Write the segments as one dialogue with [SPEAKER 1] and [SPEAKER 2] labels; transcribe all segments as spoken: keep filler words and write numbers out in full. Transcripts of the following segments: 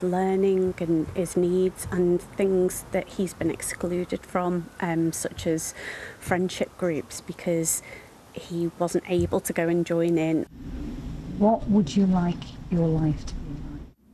[SPEAKER 1] Learning and his needs and things that he's been excluded from, um, such as friendship groups, because he wasn't able to go and join in.
[SPEAKER 2] What would you like your life to be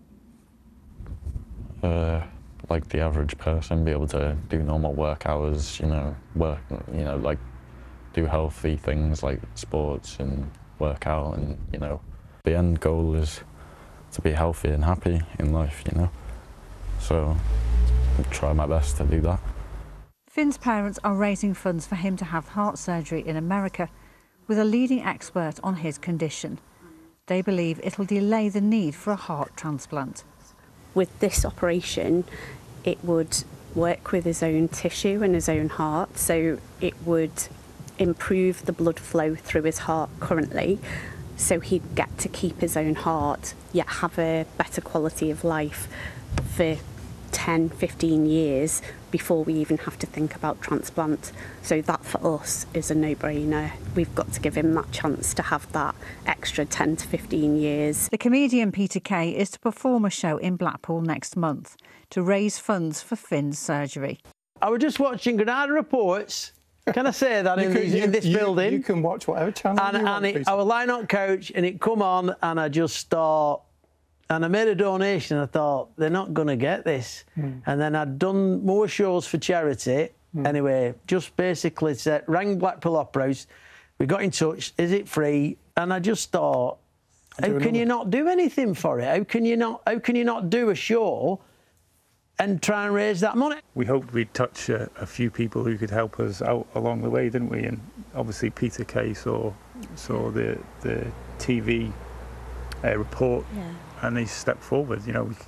[SPEAKER 2] like?
[SPEAKER 3] Uh, like the average person, be able to do normal work hours, you know, work, you know, like do healthy things like sports and work out, and, you know, the end goal is to be healthy and happy in life, you know. So I try my best to do that.
[SPEAKER 4] Finn's parents are raising funds for him to have heart surgery in America with a leading expert on his condition. They believe it'll delay the need for a heart transplant.
[SPEAKER 1] With this operation, it would work with his own tissue and his own heart, so it would improve the blood flow through his heart currently, so he'd get to keep his own heart, yet have a better quality of life for ten, fifteen years before we even have to think about transplant. So that for us is a no-brainer. We've got to give him that chance to have that extra ten to fifteen years.
[SPEAKER 4] The comedian Peter Kay is to perform a show in Blackpool next month to raise funds for Finn's surgery.
[SPEAKER 5] I was just watching Granada Reports. Can I say that in,
[SPEAKER 6] can,
[SPEAKER 5] these,
[SPEAKER 6] you,
[SPEAKER 5] in this
[SPEAKER 6] you,
[SPEAKER 5] building?
[SPEAKER 6] You can watch whatever channel
[SPEAKER 5] and,
[SPEAKER 6] you
[SPEAKER 5] and
[SPEAKER 6] want.
[SPEAKER 5] It, I was lying on couch and it come on and I just thought, and I made a donation. I thought, they're not going to get this. Mm. And then I'd done more shows for charity. Mm. Anyway, just basically said, rang Blackpool Opera House. We got in touch. Is it free? And I just thought, how can another. you not do anything for it? How can you not? How can you not do a show and try and raise that money?
[SPEAKER 7] We hoped we'd touch a, a few people who could help us out along the way, didn't we? And obviously Peter Kay saw saw the the T V uh, report, yeah. and he stepped forward. You know, we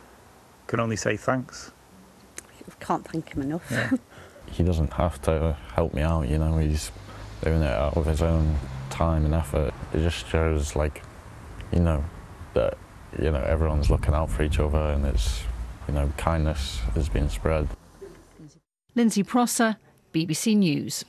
[SPEAKER 7] can only say thanks.
[SPEAKER 1] We can't thank him enough.
[SPEAKER 3] Yeah. He doesn't have to help me out, you know, he's doing it out of his own time and effort. It just shows, like, you know, that, you know, everyone's looking out for each other, and it's, you know, kindness is being spread.
[SPEAKER 4] Lindsay Prosser, B B C News.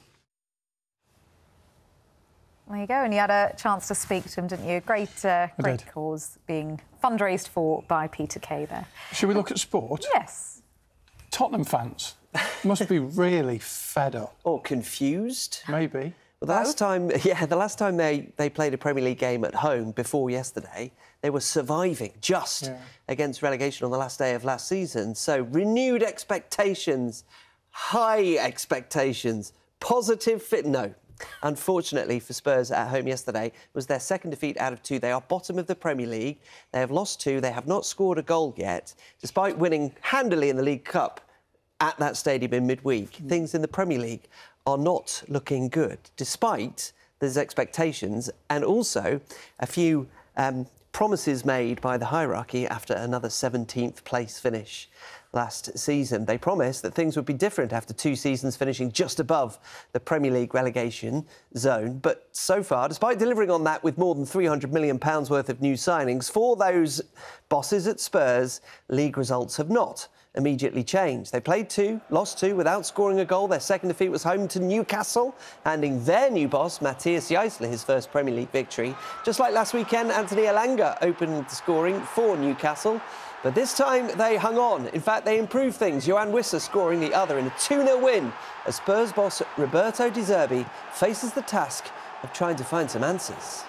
[SPEAKER 8] There you go, and you had a chance to speak to him, didn't you? Great, uh, great cause being fundraised for by Peter Kay there.
[SPEAKER 6] Should we look at sport?
[SPEAKER 8] Yes.
[SPEAKER 6] Tottenham fans must be really fed up.
[SPEAKER 9] Or confused.
[SPEAKER 6] Maybe.
[SPEAKER 9] Well, the last time, yeah, the last time they, they played a Premier League game at home before yesterday, they were surviving just yeah. against relegation on the last day of last season. So renewed expectations, high expectations, positive fit. No. Unfortunately for Spurs at home yesterday, it was their second defeat out of two. They are bottom of the Premier League. They have lost two. They have not scored a goal yet, despite winning handily in the League Cup at that stadium in midweek. Mm. Things in the Premier League are not looking good, despite those expectations and also a few um, promises made by the hierarchy after another seventeenth place finish last season. They promised that things would be different after two seasons finishing just above the Premier League relegation zone. But so far, despite delivering on that with more than three hundred million pounds worth of new signings, for those bosses at Spurs, league results have not immediately changed. They played two, lost two without scoring a goal. Their second defeat was home to Newcastle, handing their new boss, Matthias Jaissle, his first Premier League victory. Just like last weekend, Anthony Elanga opened the scoring for Newcastle. But this time they hung on. In fact, they improved things. Yoane Wissa scoring the other in a two nil win as Spurs boss Roberto De Zerbi faces the task of trying to find some answers.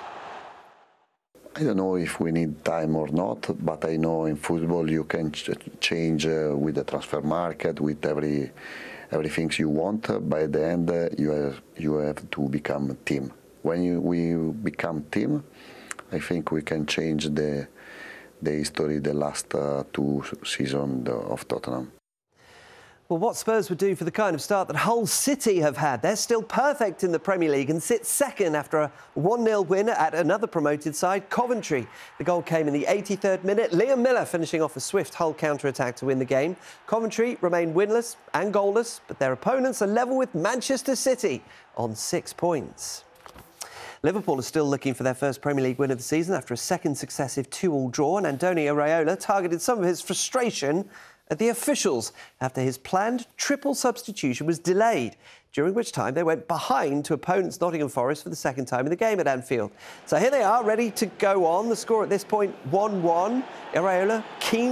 [SPEAKER 10] I don't know if we need time or not, but I know in football you can ch change uh, with the transfer market, with every everything you want. Uh, by the end, uh, you have you have to become a team. When you, we become team, I think we can change the the history, the last uh, two seasons of Tottenham.
[SPEAKER 9] Well, what Spurs would do for the kind of start that Hull City have had. They're still perfect in the Premier League and sit second after a one nil win at another promoted side, Coventry. The goal came in the eighty-third minute. Liam Miller finishing off a swift Hull counter-attack to win the game. Coventry remain winless and goalless, but their opponents are level with Manchester City on six points. Liverpool are still looking for their first Premier League win of the season after a second successive two all draw, and Andoni Iraola targeted some of his frustration at the officials after his planned triple substitution was delayed, during which time they went behind to opponents Nottingham Forest for the second time in the game at Anfield. So here they are, ready to go on. The score at this point, one one. Iraola keen